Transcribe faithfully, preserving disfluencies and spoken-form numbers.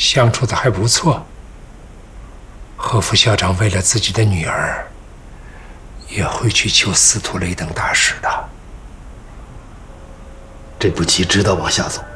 相处的还不错。何副校长为了自己的女儿，也会去求司徒雷登大师的。 这步棋值得往下走。